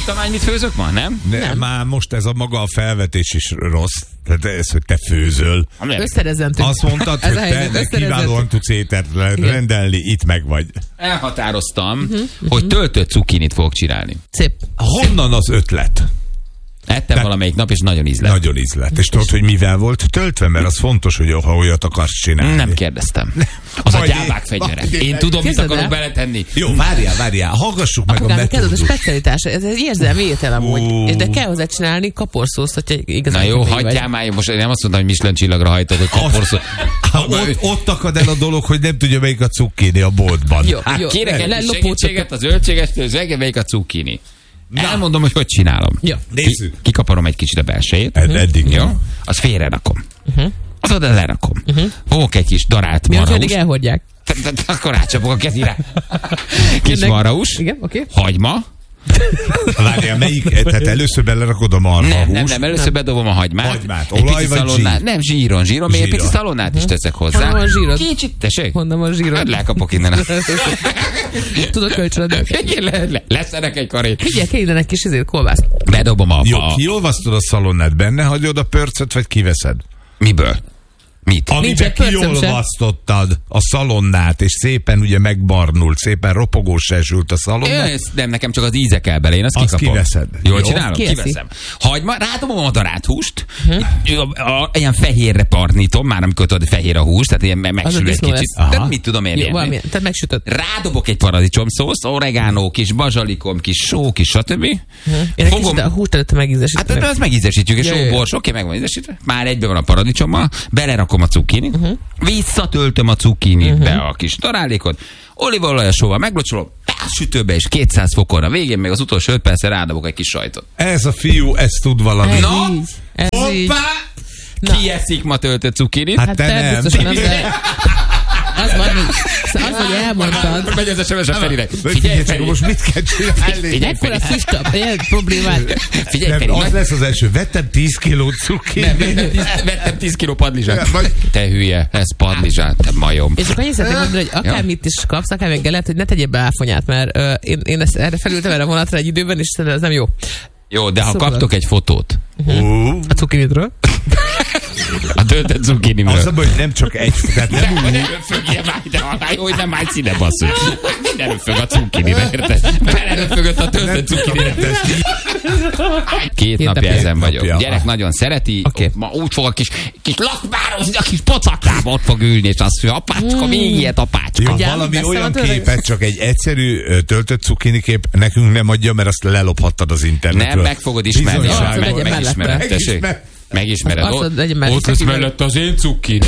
mondtam már, mit főzök ma, nem? Nem. Már most ez a maga a felvetés is rossz. Tehát ez, hogy te főzöl. Összerezentünk. Azt mondtad, hogy te kiválóan tudsz ételt rendelni, itt meg vagy. Elhatároztam, hogy töltött cukkinit fogok csinálni. Szép. Honnan az ötlet? Ettem valamelyik nap, és nagyon ízlett. Nagyon ízlett. És tudod, hogy mivel volt töltve? Mert az fontos, hogy ha olyat akarsz csinálni. Nem kérdeztem. Az a gyávák fegyvere. Én tudom, mit akarok beletenni. Jó, várjál. Hallgassuk meg a metódust. Ez a specialitás, ez egy érzelmi étel amúgy. De kell hozzá csinálni kaporszószt, hogyha igazán. Na jó, hagyjál már. Most én nem azt mondtam, hogy Michelin csillagra hajtod, hogy kaporszó. Ott akad el a dolog, hogy nem tudja, melyik a cukkini a boltban. Jó. Kérek egy segítséget a zöldségestől, melyik a cukkini. Elmondom, hogy csinálom. Ja. Nézzük. Kikaparom egy kicsit a belsejét. Eddig. Jó? Azt félrerakom. Az oda lerakom. Fogok egy kis darált marhahúst. Mindig elhordják. Akkor rácsapok a kezire. Kis marhahúst. Igen, oké. Hagyma. Várjál, melyik? Tehát először belerakod a marhahúst? Nem, először bedobom a hagymát. Olaj vagy zsír? Nem, zsíron, még egy pici szalonnát is teszek hozzá. Honnan van zsírod? Kicsit, tessék? Honnan van zsírod? Hát lekapok innen. Tudod kölcsönöd. Leszerek egy karét. Figyelj, kell innen egy kis kolbászt. Bedobom a... Jó, kiolvasztod a szalonnát, benne hagyod a pörcöt, vagy kiveszed? Miből? Mit? Amiben kiolvasztottad a szalonnát, és szépen ugye megbarnult, szépen ropogós sült a szalonnát. Nem, nekem csak az íze kell bele, én azt kikapom. Kiveszed. Jól csinálom? Kiveszem. Hagyma, rádobom a darált húst, ilyen fehérre parnítom, már amikor tudod, fehér a hús, tehát ilyen megsül egy kicsit. De mit tudom én érni? Tehát megsütött. Rádobok egy paradicsomszószt, oregánó, kis bazsalikom, kis só, kis stb. Én kicsit a húst előtte megízesíteni. Hát azt megízesítjük, és sóbors, oké, meg van ízesítve. Már egyben van a paradicsommal, belerakom a cukkinit, visszatöltöm a cukkinitbe a kis darálékot, olívaolajasóval meglocsolom, a sütőbe és 200 fokon, a végén még az utolsó 5 percre rádobok egy kis sajtot. Ez a fiú, ez tud valami. Hoppá! Ki eszik ma töltött cukkinit? Hát te nem. Az vagy elmondtad. Megy az SMS a Ferinek. Figyelj, Feri, most mit kell csinálni? Ekkora füstöp, ilyen problémát. Figyelj, Feri. Az lesz az első. Vettem 10 kiló cukkinit. Vettem 10 kiló padlizsát. Te hülye, ez padlizsát, te majom. És akkor annyit szeretnék mondani, hogy akármit is kapsz, akármilyen lehet, hogy ne tegyél be áfonyát, mert én ezt erre felültem erre a vonatra egy időben, és ez nem jó. Jó, de ha kaptok egy fotót. A cukkinitről. A töltött cukkinimről. Az a baj, hogy nem csak egy, tehát nem úgy. Hogy nem állj színe, basszul. Minden röfög a cukkinire, érted? Beleröfögött a töltött cukkinire. 2 napja ezen vagyok. Gyerek nagyon szereti. Ma úgy fog a kis lakmározni, a kis pocaklába ott fog ülni, és azt mondja, apácska, még ilyet, apácska. Jó, valami olyan képet, csak egy egyszerű töltött cukkini kép nekünk nem adja, mert azt lelophattad az internetről. Nem, meg fogod ismerni. Megismered, tessék. Megismered. Ott lesz mellett az én cukkinim.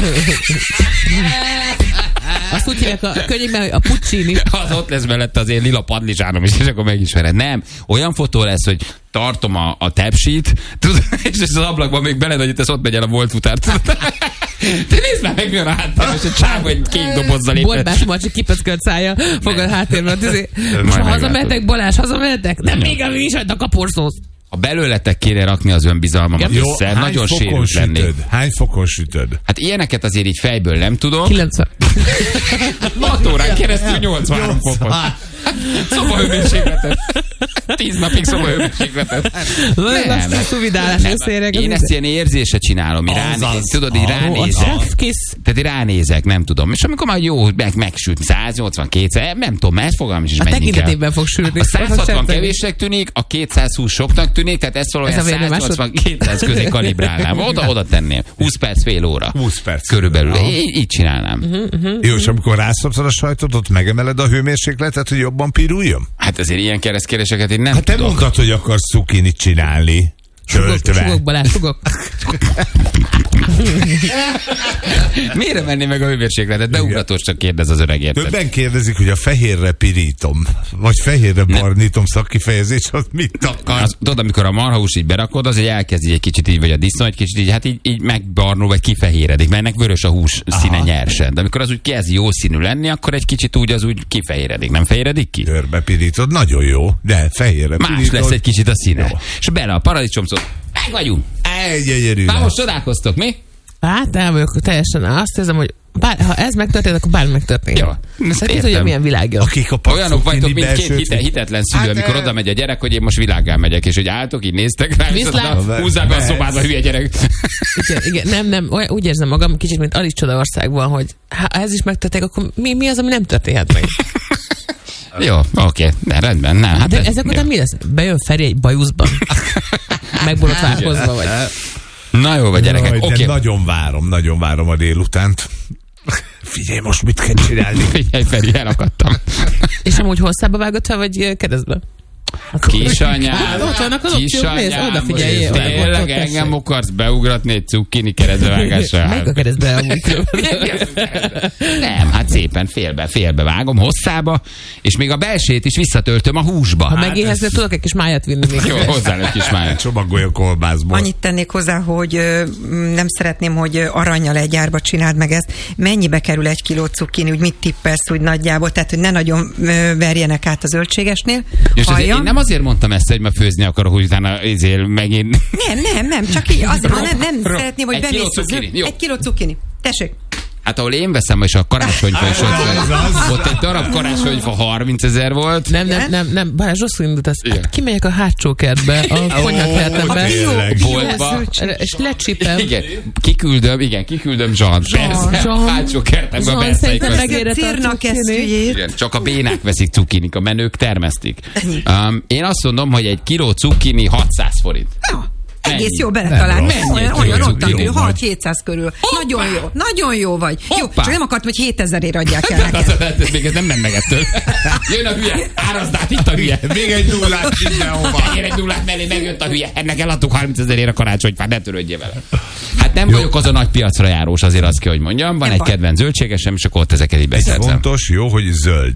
Azt úgy hívják a könyvben, hogy a puccini. Az ott lesz mellett az én lila padlizsánom is, és akkor megismered. Nem, olyan fotó lesz, hogy tartom a tepsit, tudod, és az ablakban még beled, hogy ez ott megy el a volt futár. Te nézd már meg, milyen a háttérben, és a csáv, hogy kék dobozzal lépett. Borbás Marcsi kipöckölt szája, fogad háttérben. Most hazamehetek, Balázs, hazamehetek? Nem, még a mi is a kaporszósz. Ha belőletek kéne rakni az önbizalmamat össze, nagyon sérült lennék. Hány fokon sütöd? Hát ilyeneket azért így fejből nem tudom. 90. 6 órán keresztül 83 fokon. Szobahőmérsékletet. 10 napig szobahőmérsékletet. Én ezt ilyen érzése csinálom. Tudod, így ránézek. Tehát ránézek, nem tudom. És amikor már jó, megsült 182, nem tudom, ez fogalmam is menni kell. A tekintetében fog sülni. A 160 kevésnek tünik, a 220 soknak tűnik, tehát ezt valójában 180-200 közé kalibrálnám. Oda tenném. 20 perc, fél óra. 20 perc. Körülbelül. Így csinálnám. Jó, és amikor rászapszod a sajtot, ott megemeled a hőmérsékletet, hogy jobban piruljon? Hát azért ilyen keresztkérdéseket én nem tudok. Hát te mondtad, hogy akarsz cukinit csinálni. Sugok, Balázs, sugok. Miért menni meg a hőmérsékletet? Beugratós csak kérdez az öreg, érted? Többen kérdezik, hogy a fehérre pirítom, vagy fehérre barnítom szakkifejezés, az mit akar? Tudod, amikor a marhahús így berakod, az elkezd egy kicsit így, vagy a disznó egy kicsit így, hát így megbarnul, vagy kifehéredik, mert ennek vörös a hús színe nyersen. De amikor az úgy kezd jó színű lenni, akkor egy kicsit úgy az úgy kifehéredik. Nem fehéredik ki? Körbe pirítod, nagyon jó, de fehérre pirítod. Más lesz egy kicsit a színe. Jó. És bele a paradicsomszót. Meg vagyunk. Gyönyörű. Már most csodálkoztok, mi? Hát nem vagyok teljesen. Azt érzem, hogy ha ez megtörtént, akkor bármi megtörtént. Jó, Szóval tudja, milyen világja. Akik a olyanok vagytok, mint két hitetlen szülő, amikor oda megy a gyerek, hogy én most világgá megyek, és hogy álltok, így néztek rá, és húzzák be a szobádba, hülye gyerek. Igen, nem, úgy érzem magam kicsit, mint Alice Csodaországban, hogy ha ez is megtörténik, akkor mi az, ami nem történhet meg? Jó, oké, rendben. Nem, hát de ezek után mi lesz? Bejön Feri egy bajuszban? Megborotválkozva vagy? Na jó, vagy gyerekek, oké. Nagyon várom a délutánt. Figyelj, most mit kell csinálni? Figyelj, Feri, elakadtam. És amúgy hosszába vágott fel, vagy keresztbe? Kisanyám, ott vannak az opciók, nézd, odafigyeljél. Tényleg engem akarsz beugratni egy cukkini keresztbevágásra? Meg a keresztbe amúgy. Nem, hát szépen félbe vágom hosszába, és még a belsét is visszatöltöm a húsba. Ha megéheznél, tudok egy kis májat vinni még. Jó, hozzá egy kis májat. Csomagolja kolbászból. Annyit tennék hozzá, hogy nem szeretném, hogy arrannyal egy árba csináld meg ezt. Mennyibe kerül 1 kiló cukkini, úgy mit tippelsz úgy nagyjából, tehát hogy ne nagyon verjenek át a zöldségesnél. Én nem azért mondtam ezt, hogy ma főzni akarok, hogy utána megint... Nem, csak így azért, nem szeretném, hogy bemész az 1 kiló cukkini. Tessék. Hát ahol én veszem, és a karácsonyfa is ott egy darab karácsonyfa 30 000 volt. Nem, Balázs, rosszul indult, kimegyek a hátsó kertbe, a konyhakertembe, boltba, és lecsipem. Igen, kiküldöm Zsant. Persze, a hátsó kertembe Zsant szerintem megérett a cukkini. Csak a bénák veszik cukkinik, a menők termesztik. Én azt mondom, hogy 1 kiló cukkini 600 forint. Egész jó beletalált. Olyan ott 6-700 körül. Nagyon jó vagy. Jó, csak nem akartam, hogy 7000-ért adják el neked. Még ez nem meg ettől. Jön a hülye, árazd át, itt a hülye. Még egy nullát mindenhova. Egy nullát mellé, megjött a hülye. Ennek eladtuk 30 000-ért a karácsonyfát, ne törődjél vele. Hát nem vagyok az a nagy piacra járós, azért azt kell, hogy mondjam. Van egy kedvenc zöldségesem, és akkor ott ezeket így beszerzem. Fontos, jó, hogy zöld.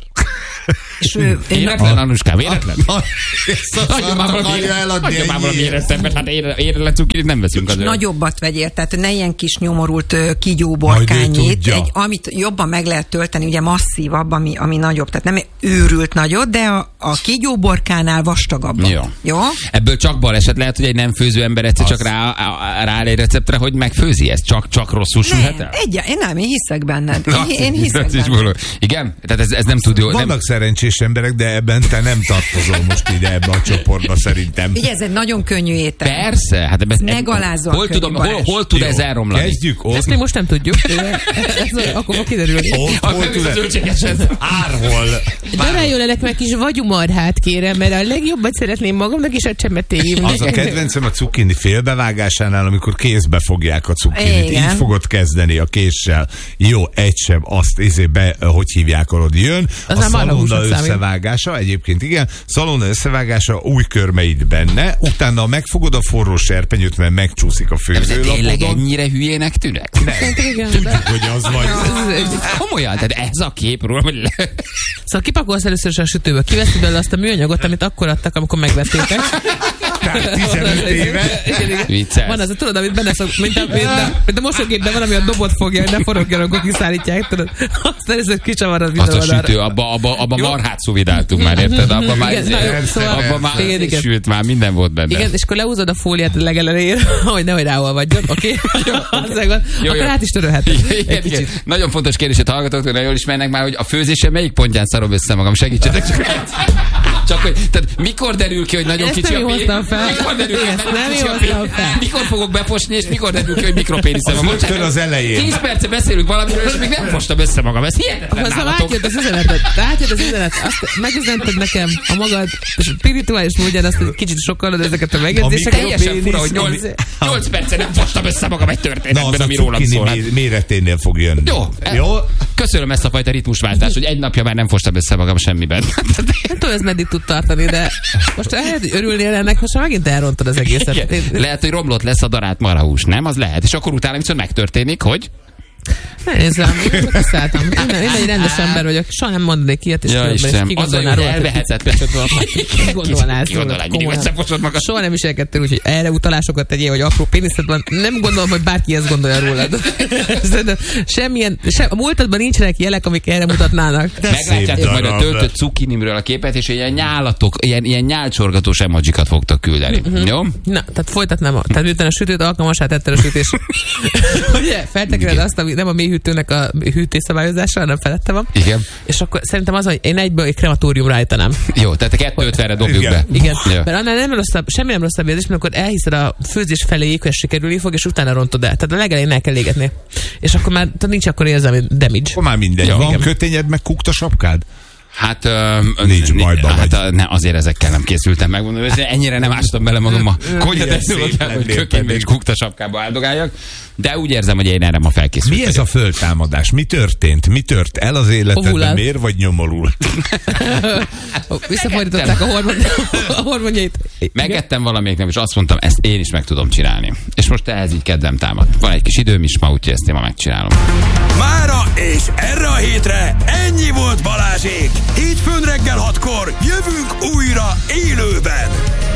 Éretlen, Anuskám, éretlen. Nagyon már valami érettebbet, hát éretlen cukkinit nem veszünk azért. Nagyobbat vegyél, tehát ne ilyen kis nyomorult kígyóborkányit, amit jobban meg lehet tölteni, ugye masszívabb, ami nagyobb, tehát nem őrült nagyot, de a kígyóborkánál vastagabb. Jó? Ebből csak baleset lehet, hogy egy nem főző ember egyszer csak rááll egy receptre, hogy megfőzi ezt, csak rosszul sülhet el? Én hiszek benned. Én hiszek benned. Igen? Tehát ez nem tud jó. Vannak szerencsés emberek, de ebben te nem tartozol most ide ebbe a csoportba szerintem. Ugye ez egy nagyon könnyű étel. Persze. Hát megalázóan hol tud ez elromlani? Kezdjük ott. Ezt még most nem tudjuk. Akkor fog kiderülni. Hol tud ez? Árhol. Daráljon meg kis vagyumarhát kérem, mert a legjobbat szeretném magamnak is a csemetéim. Az a kedvencem a cukkini félbevágásánál, amikor kézbe fogják a cukkinit. Így fogod kezdeni a késsel. Jó, egy sem, azt hogy hívják, arra jön. A szalonna összevágása, egyébként igen, szalonna összevágása, új körmeid benne, utána megfogod a forró serpenyőt, mert megcsúszik a főzőlapodon. Tényleg ennyire hülyének tűnek? Nem. Tudjuk, hogy az vagy. Komolyan, tehát ez a képről, hogy... Szóval kipakolsz először is a sütőből, kiveszed belőle azt a műanyagot, amit akkor adtak, amikor megvettétek. Tehát 15 éve. Vicces. Van az, tudod, amit benne szok, mint a mosógépben valami a dobot fogja, hogy ne forogjon, akkor kiszállítják, tudod. Azt először kicsavarod videóra. Azt a sütő, abba marhát szuvidáltunk már, érted? Abba már sült, már minden volt benne. Igen, és akkor leúzod a fóliát a legelejére, hogy nehogy ráolvadjon, oké? Akkor át is törölheted. Nagyon fontos kérdését hallgatok, hogy jól ismernek már, hogy a főzése melyik pontján szarom össze magam, segítsetek csak hogy, tehát mikor derül ki, hogy nagyon kicsi a pénisz? Mikor derül ki, mikor fogok beposni, és mikor derül ki, hogy mikropéniszem van? Most az elején. 10 perce beszélünk valamiről, és még nem fostam össze magam. Ez hihetetlen nálatok. Átjött az üzenet. Azt megüzented nekem a magad spirituális módján, azt egy kicsit sokkolod ezeket a megjegyzéseket. Teljesen fura, hogy 8 perce nem fostam össze magam egy történetben, ami rólam szól. Méreténél fog jönni. Jó. Köszönöm ezt a fajta ritmusváltást, hogy egy napja már nem fostam össze magam semmiben. Nem tudom, ez meddig tud tartani, de most lehet, hogy örülnél ennek, most megint elrontod az egészet. Lehet, hogy romlott lesz a darált marhahús, nem? Az lehet. És akkor utána viszont megtörténik, hogy... Ne nézzem, kiszálltam. Én egy rendes ember vagyok, soha nem mondanék ilyet, és kigondolnál róla. Elvehetetlen. Kigondolnál róla. Soha nem viselkedtél úgy, hogy erre utalásokat tegyél, hogy apró péniszed van. Nem gondolom, hogy bárki ezt gondolja rólad. A múltadban nincsenek jelek, amik erre mutatnának. Meglátjátok majd a töltött cukkinimről a képet, és ilyen nyálatok, ilyen nyálcsorgatós emojikat fogtok küldeni. Jó? Na, tehát folytatnám. Tehát miután a sütőt alkalmasát tetted a sütés. Ugye, feltekered azt, ami nem a mély hűtőnek a hűtésszabályozása, nem felette van. Igen. És akkor szerintem az, hogy én egyből egy krematóriumra állítanám. Jó, tehát 250-re dobjuk igen. be. Igen. Ja. Mert annál nem rosszabb, semmi nem rosszabb érzés, mert akkor elhiszed a főzés feléig, hogy sikerülni fog, és utána rontod el. Tehát a legelején el kell égetni. És akkor már nincs akkor érzelmi damage. Akkor már mindegy. Van igen. Kötényed, meg kukta sapkád? Hát, nincs bajban hát azért ezekkel nem készültem, megmondom, hogy ennyire nem ástam bele magam a konyhatechnológiába, hogy kökénybe és kuktasapkába áldogáljak, de úgy érzem, hogy én erre ma felkészültem. Mi ez a föltámadás? Mi történt? Mi tört el az életedben? Miért vagy nyomorult? Visszafordították a hormonjait. Megettem valamelyik nem, és azt mondtam, ezt én is meg tudom csinálni. És most ehhez így kedvem támad. Van egy kis időm is ma, úgyhogy ezt én ma megcsinálom. Mára és erre a hétre ennyi volt Balázsék. Hétfőn reggel 6-kor jövünk újra élőben.